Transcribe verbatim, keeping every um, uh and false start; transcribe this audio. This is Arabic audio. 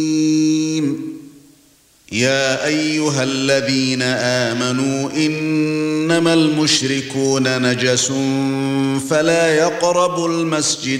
يا ايها الذين آمنوا انما المشركون نجس فلا يقربوا المسجد